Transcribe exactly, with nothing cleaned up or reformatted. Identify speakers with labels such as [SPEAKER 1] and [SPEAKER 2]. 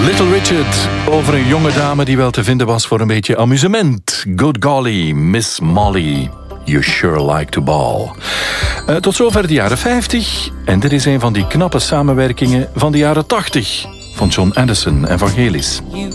[SPEAKER 1] Little Richard, over een jonge dame die wel te vinden was voor een beetje amusement. Good golly, Miss Molly, you sure like to ball. Uh, tot zover de jaren vijftig. En dit is een van die knappe samenwerkingen van de jaren tachtig. Van John Anderson en Vangelis.